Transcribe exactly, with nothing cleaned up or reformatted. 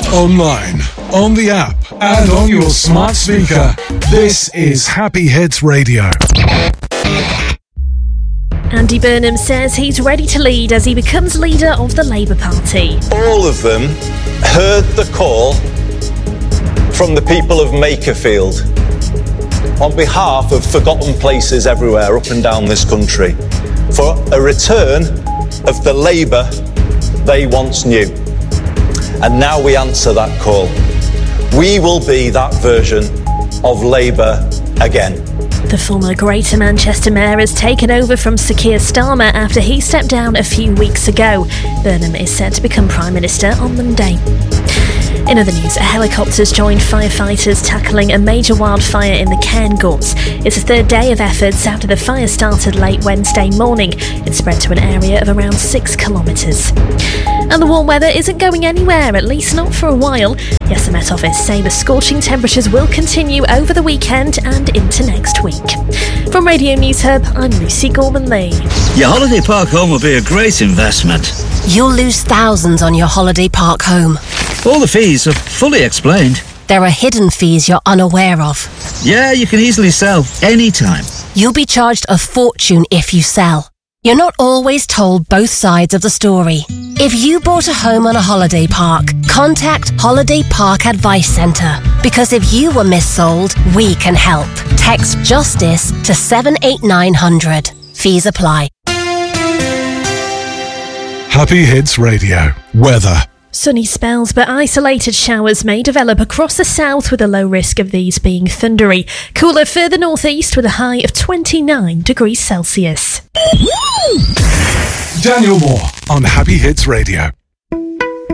Online, on the app, and on your smart speaker. This is Happy Hits Radio. Andy Burnham says he's ready to lead as he becomes leader of the Labour Party. All of them heard the call from the people of Makerfield on behalf of forgotten places everywhere up and down this country for a return of the Labour they once knew. And now we answer that call. We will be that version of Labour again. The former Greater Manchester Mayor has taken over from Sir Keir Starmer after he stepped down a few weeks ago. Burnham is set to become Prime Minister on Monday. In other news, a helicopter's joined firefighters tackling a major wildfire in the Cairngorms. It's the third day of efforts after the fire started late Wednesday morning. It spread to an area of around six kilometres. And the warm weather isn't going anywhere, at least not for a while. Yes, the Met Office say the scorching temperatures will continue over the weekend and into next week. From Radio News Hub, I'm Lucy Gorman-Lee. Your holiday park home will be a great investment. You'll lose thousands on your holiday park home. All the fees are fully explained. There are hidden fees you're unaware of. Yeah, you can easily sell anytime. You'll be charged a fortune if you sell. You're not always told both sides of the story. If you bought a home on a holiday park, contact Holiday Park Advice Centre. Because if you were missold, we can help. Text JUSTICE to seven eight nine hundred. Fees apply. Happy Hits Radio. Weather. Sunny spells but isolated showers may develop across the south with a low risk of these being thundery. Cooler further northeast with a high of twenty-nine degrees Celsius. Daniel Moore on Happy Hits Radio.